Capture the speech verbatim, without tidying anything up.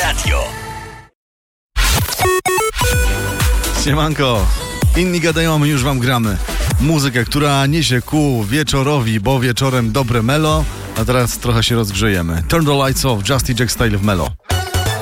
Radio. Siemanko, inni gadają, a my już wam gramy. Muzykę, która niesie ku wieczorowi, bo wieczorem dobre melo, a teraz trochę się rozgrzejemy. Turn the lights off, Justy Jack Style w melo.